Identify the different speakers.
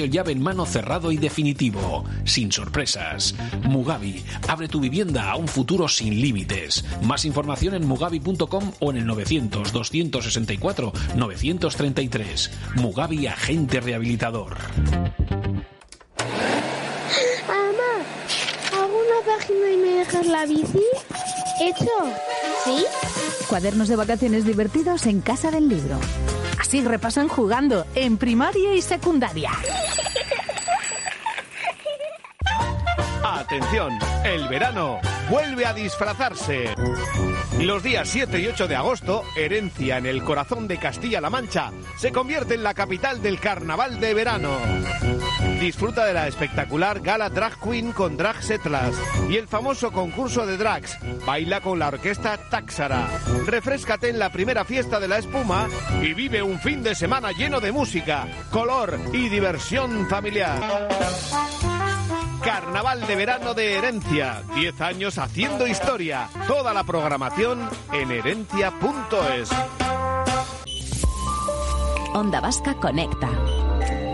Speaker 1: Llave en mano cerrado y definitivo, sin sorpresas. Mugabi, abre tu vivienda a un futuro sin límites. Más información en mugabi.com o en el 900-264-933. Mugabi, agente rehabilitador.
Speaker 2: Mamá, ¿hago una página y me dejas la bici? ¿Hecho? ¿Sí?
Speaker 3: Cuadernos de vacaciones divertidos en Casa del Libro. Así repasan jugando en primaria y secundaria.
Speaker 4: Atención, el verano vuelve a disfrazarse. Los días 7 y 8 de agosto, Herencia, en el corazón de Castilla-La Mancha, se convierte en la capital del carnaval de verano. Disfruta de la espectacular gala Drag Queen con Drag Setlas y el famoso concurso de drags. Baila con la orquesta Táxara. Refréscate en la primera fiesta de la espuma y vive un fin de semana lleno de música, color y diversión familiar. Carnaval de verano de Herencia. 10 años haciendo historia. Toda la programación en herencia.es.
Speaker 3: Onda Vasca conecta.